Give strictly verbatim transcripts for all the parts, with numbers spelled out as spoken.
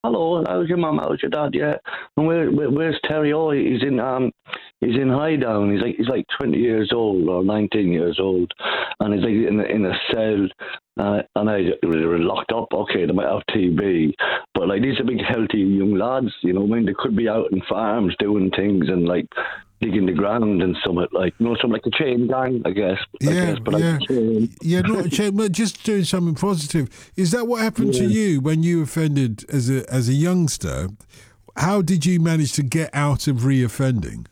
Hello, how's your mum? How's your dad? Yeah. And where, where where's Terry? Oh, he's in um he's in Highdown. He's like he's like twenty years old or nineteen years old, and he's like in a, in a cell. Uh, and I they were locked up. Okay, they might have T B, but like these are big, healthy young lads. You know, I mean, they could be out in farms doing things and like digging the ground and something like you know, something like a chain gang, I guess. I Yeah, guess, but yeah, like a chain. yeah. Not a chain, but just doing something positive. Is that what happened to you when you offended as a as a youngster? How did you manage to get out of reoffending?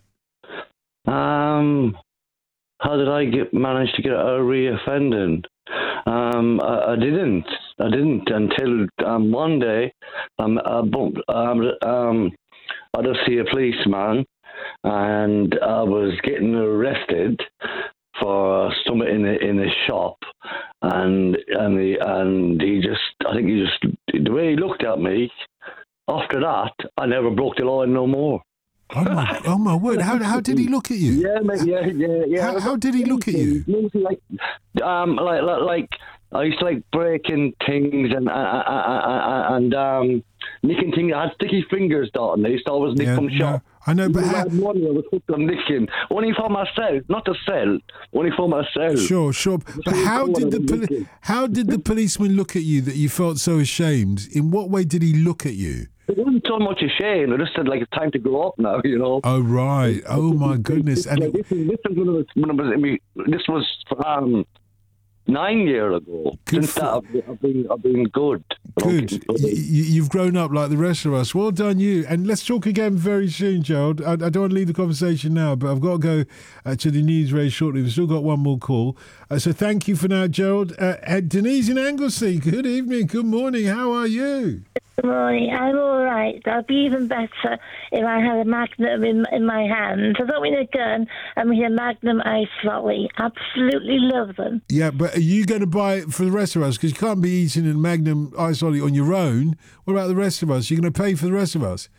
Um, how did I get manage to get out of reoffending? Um, I, I didn't. I didn't until um, one day um, I bumped. Um, um, I just see a policeman, and I was getting arrested for something in a, in a shop, and and the and he just. I think he just the way he looked at me. After that, I never broke the law no more. Oh my, oh my word! How how did he look at you? Yeah, mate, yeah, yeah, yeah. How, how did he look at you? Like, um, like, like, like I used to like breaking things and uh, uh, uh, uh, and um, nicking things. I had sticky fingers, Dalton. They used to always nick Yeah, from no, shop. I know, but I how, had money. I was hooked on nicking. Only for myself, not to sell. Only for myself. sure, sure. But how did the poli- how did the policeman look at you that you felt so ashamed? In what way did he look at you? It wasn't so much a shame. I just said, like, it's time to grow up now, you know. Oh right! Oh my goodness! And Like, it, this, is, this, is when I was, when I was, I mean, this was um, nine years ago. Good Since for- that, I've, I've been, I've been good. good. Y- y- you've grown up like the rest of us. Well done, you. And let's talk again very soon, Gerald. I, I don't want to leave the conversation now, but I've got to go uh, to the news very shortly. We've still got one more call. Uh, so thank you for now, Gerald. Uh, uh, Denise in Anglesey. Good evening. Good morning. How are you? Good morning. I'm all right. I'd be even better if I had a Magnum in, in my hand. I don't mean a gun. I mean a Magnum Ice Lolly. Absolutely love them. Yeah, but are you going to buy it for the rest of us? Because you can't be eating a Magnum Ice Lolly on your own. What about the rest of us? You're going to pay for the rest of us?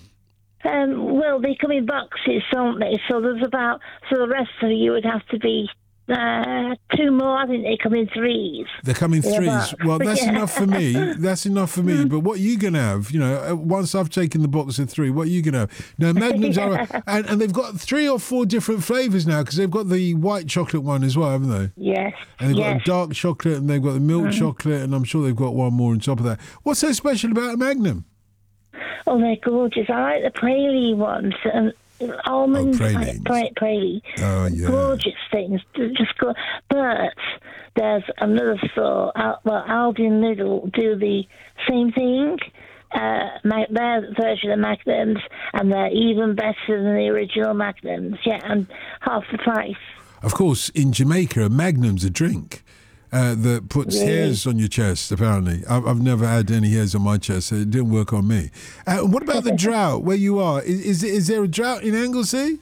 Um, well, they come in boxes, don't they? So there's about, so the rest of you would have to be uh, two more. I think they come in threes. They're coming Yeah, threes. but- Well, that's yeah. enough for me. That's enough for me. But what are you going to have? You know, uh, once I've taken the box of three, what are you going to have? No, Magnums are... And, and they've got three or four different flavours now because they've got the white chocolate one as well, haven't they? Yes. And they've yes. got a dark chocolate and they've got the milk chocolate and I'm sure they've got one more on top of that. What's so special about a Magnum? Oh, they're gorgeous. I like the praline ones. Um, almond Oh, pralines. pra- praline. Oh, yeah. Gorgeous things. Just go. But there's another store. Al- Well, Aldi and Lidl do the same thing. Uh, Ma- their version of Magnums, and they're even better than the original Magnums. Yeah, and half the price. Of course, in Jamaica, a Magnum's a drink uh, that puts Really? hairs on your chest, apparently. I've, I've never had any hairs on my chest, so it didn't work on me. Uh, what about the drought where you are? Is, is, is there a drought in Anglesey?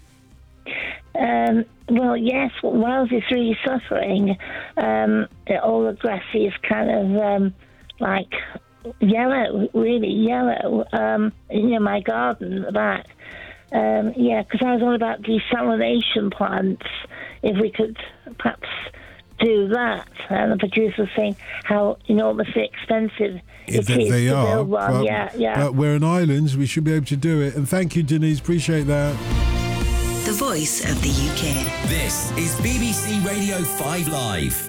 Um, well, yes, Wales is really suffering. Um, all the grass is kind of um, like yellow, really yellow. Um, you know, my garden at the back. Um, yeah, because I was all about desalination plants. If we could perhaps do that, and the producer was saying how enormously expensive If it is they to are, build one. but, yeah, yeah. but we're an island, we should be able to do it. And thank you, Denise, appreciate that. The voice of the U K. This is B B C Radio five Live.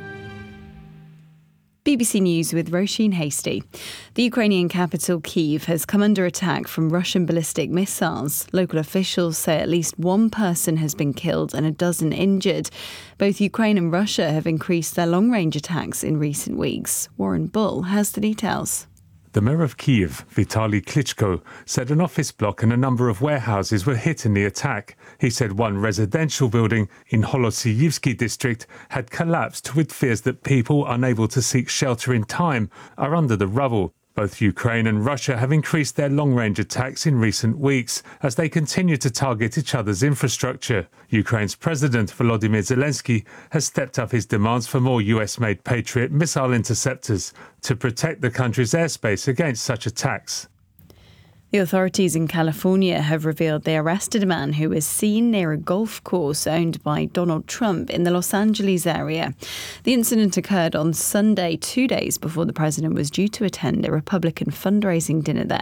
B B C News with Roisin Hasty. The Ukrainian capital, Kyiv, has come under attack from Russian ballistic missiles. Local officials say at least one person has been killed and a dozen injured. Both Ukraine and Russia have increased their long-range attacks in recent weeks. Warren Bull has the details. The mayor of Kyiv, Vitaly Klitschko, said an office block and a number of warehouses were hit in the attack. He said one residential building in Holosiyivsky district had collapsed, with fears that people unable to seek shelter in time are under the rubble. Both Ukraine and Russia have increased their long-range attacks in recent weeks as they continue to target each other's infrastructure. Ukraine's President Volodymyr Zelensky has stepped up his demands for more U S-made Patriot missile interceptors to protect the country's airspace against such attacks. The authorities in California have revealed they arrested a man who was seen near a golf course owned by Donald Trump in the Los Angeles area. The incident occurred on Sunday, two days before the president was due to attend a Republican fundraising dinner there.